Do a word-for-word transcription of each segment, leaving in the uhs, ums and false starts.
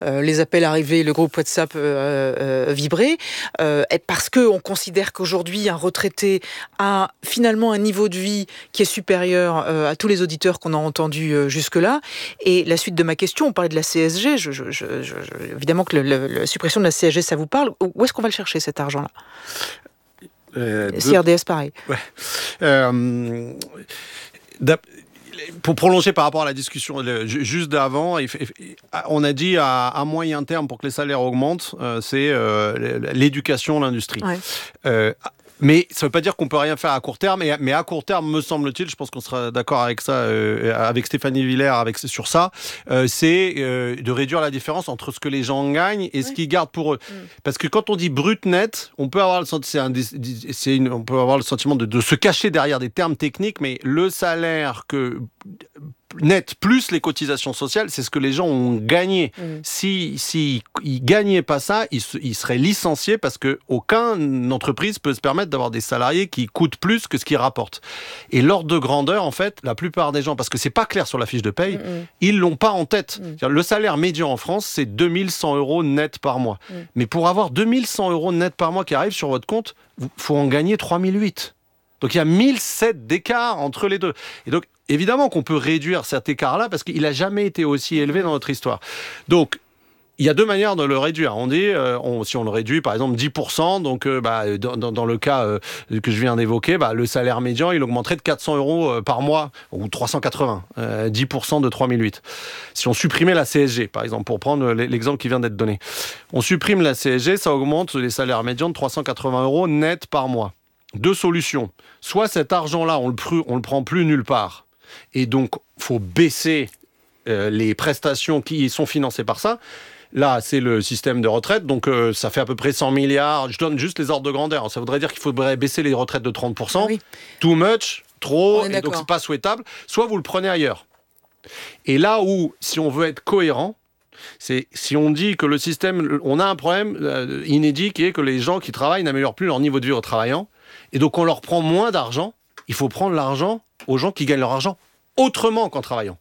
euh, les appels arrivés, le groupe WhatsApp euh, euh, vibrer, euh, parce qu'on considère qu'aujourd'hui, un retraité a finalement un niveau de vie qui est supérieur euh, à tous les auditeurs qu'on a entendus euh, jusque-là. Et la suite de ma question, on parlait de la C S G, je, je, je, je, évidemment que le, le, la suppression de la C S G, ça vous parle. Où est-ce qu'on va le chercher, cet argent-là ? Euh, C R D S, pareil. Ouais. Euh, pour prolonger par rapport à la discussion le, juste d'avant, on a dit à, à moyen terme, pour que les salaires augmentent, euh, c'est euh, l'éducation, l'industrie. Ouais. Euh, Mais ça ne veut pas dire qu'on ne peut rien faire à court terme. Et, mais à court terme, me semble-t-il, je pense qu'on sera d'accord avec ça, euh, avec Stéphanie Villers, avec, sur ça, euh, c'est euh, de réduire la différence entre ce que les gens gagnent et oui. ce qu'ils gardent pour eux. Mm. Parce que quand on dit brut net, on peut avoir le, c'est un, c'est une, on peut avoir le sentiment de, de se cacher derrière des termes techniques, mais le salaire que... net plus les cotisations sociales, c'est ce que les gens ont gagné. Mmh. Si, si ils gagnaient pas ça, ils, ils seraient licenciés parce que aucune entreprise peut se permettre d'avoir des salariés qui coûtent plus que ce qu'ils rapportent. Et l'ordre de grandeur, en fait, la plupart des gens, parce que c'est pas clair sur la fiche de paye, mmh. ils l'ont pas en tête. Mmh. Le salaire médian en France, c'est deux mille cent euros net par mois. Mmh. Mais pour avoir deux mille cent euros net par mois qui arrivent sur votre compte, il faut en gagner trois mille huit. Donc il y a mille sept d'écart entre les deux. Et donc, évidemment qu'on peut réduire cet écart-là parce qu'il n'a jamais été aussi élevé dans notre histoire. Donc, il y a deux manières de le réduire. On dit, euh, on, si on le réduit par exemple dix pour cent, donc euh, bah, dans, dans le cas euh, que je viens d'évoquer, bah, le salaire médian, il augmenterait de quatre cents euros par mois, ou trois cent quatre-vingts, euh, dix pour cent de trois mille huit. Si on supprimait la C S G, par exemple, pour prendre l'exemple qui vient d'être donné, on supprime la C S G, ça augmente les salaires médians de trois cent quatre-vingts euros net par mois. Deux solutions. Soit cet argent-là, on le, pr- on le prend plus nulle part, et donc il faut baisser euh, les prestations qui sont financées par ça. Là, c'est le système de retraite, donc euh, ça fait à peu près cent milliards. Je donne juste les ordres de grandeur. Ça voudrait dire qu'il faudrait baisser les retraites de trente pour cent. Oui. Too much, trop, et donc c'est pas souhaitable. Soit vous le prenez ailleurs. Et là où, si on veut être cohérent, c'est si on dit que le système, on a un problème euh, inédit qui est que les gens qui travaillent n'améliorent plus leur niveau de vie en travaillant. Et donc, on leur prend moins d'argent. Il faut prendre l'argent aux gens qui gagnent leur argent autrement qu'en travaillant.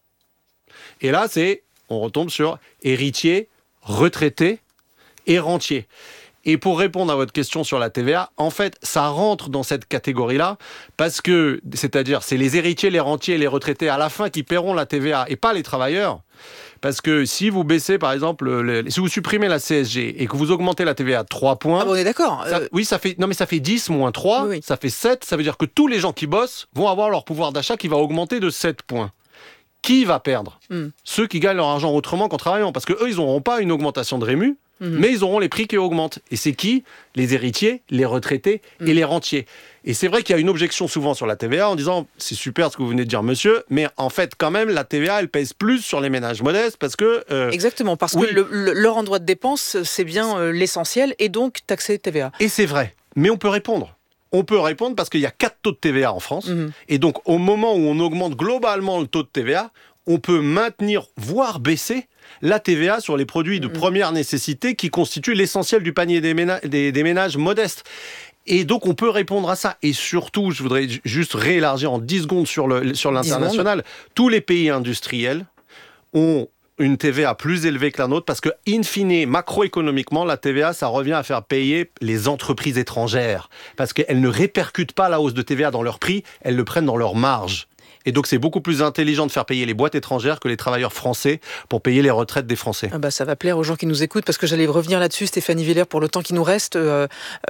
Et là, c'est, on retombe sur héritiers, retraités et rentiers. Et pour répondre à votre question sur la T V A, en fait, ça rentre dans cette catégorie-là parce que, c'est-à-dire, c'est les héritiers, les rentiers et les retraités à la fin qui paieront la T V A et pas les travailleurs. Parce que si vous baissez, par exemple, le, si vous supprimez la C S G et que vous augmentez la T V A de trois points... Ah bon, on est d'accord. Ça, euh... Oui, ça fait, non, mais ça fait dix moins trois, oui, oui. Ça fait sept. Ça veut dire que tous les gens qui bossent vont avoir leur pouvoir d'achat qui va augmenter de sept points. Qui va perdre ? mm. Ceux qui gagnent leur argent autrement qu'en travaillant. Parce qu'eux, ils n'auront pas une augmentation de rému, mm. mais ils auront les prix qui augmentent. Et c'est qui ? Les héritiers, les retraités mm. et les rentiers. Et c'est vrai qu'il y a une objection souvent sur la T V A en disant « c'est super ce que vous venez de dire, monsieur, mais en fait, quand même, la T V A, elle pèse plus sur les ménages modestes parce que... Euh, » Exactement, parce oui. que le, le, leur endroit de dépense, c'est bien euh, l'essentiel et donc taxer T V A. Et c'est vrai, mais on peut répondre. On peut répondre parce qu'il y a quatre taux de T V A en France. Mmh. Et donc, au moment où on augmente globalement le taux de T V A, on peut maintenir, voire baisser la T V A sur les produits de mmh. première nécessité qui constituent l'essentiel du panier des ménages, des, des ménages modestes. Et donc, on peut répondre à ça. Et surtout, je voudrais juste réélargir en dix secondes sur, le, sur l'international. Tous les pays industriels ont une T V A plus élevée que la nôtre parce que, in fine, macroéconomiquement, la T V A, ça revient à faire payer les entreprises étrangères. Parce qu'elles ne répercutent pas la hausse de T V A dans leur prix, elles le prennent dans leur marge. Et donc, c'est beaucoup plus intelligent de faire payer les boîtes étrangères que les travailleurs français pour payer les retraites des Français. Ah bah, ça va plaire aux gens qui nous écoutent, parce que j'allais revenir là-dessus, Stéphanie Villers, pour le temps qui nous reste. Euh,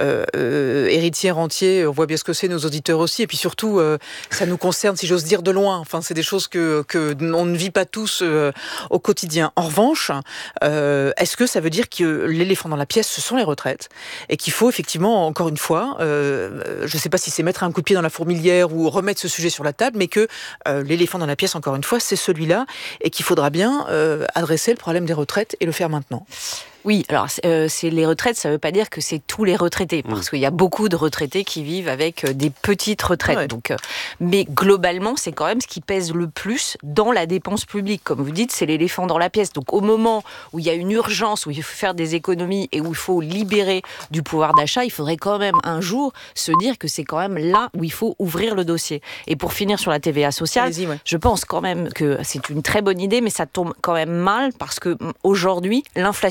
euh, héritier, rentier, on voit bien ce que c'est, nos auditeurs aussi. Et puis surtout, euh, ça nous concerne, si j'ose dire, de loin. Enfin, c'est des choses que, que on ne vit pas tous euh, au quotidien. En revanche, euh, est-ce que ça veut dire que l'éléphant dans la pièce, ce sont les retraites ? Et qu'il faut effectivement, encore une fois, euh, je ne sais pas si c'est mettre un coup de pied dans la fourmilière ou remettre ce sujet sur la table, mais que Euh, l'éléphant dans la pièce, encore une fois, c'est celui-là, et qu'il faudra bien euh, adresser le problème des retraites et le faire maintenant. Oui, alors euh, c'est les retraites, ça ne veut pas dire que c'est tous les retraités, parce mmh. qu'il y a beaucoup de retraités qui vivent avec des petites retraites. Ouais. Donc, euh, mais globalement, c'est quand même ce qui pèse le plus dans la dépense publique. Comme vous dites, c'est l'éléphant dans la pièce. Donc au moment où il y a une urgence, où il faut faire des économies et où il faut libérer du pouvoir d'achat, il faudrait quand même un jour se dire que c'est quand même là où il faut ouvrir le dossier. Et pour finir sur la T V A sociale, ouais. je pense quand même que c'est une très bonne idée, mais ça tombe quand même mal parce qu'aujourd'hui, l'inflation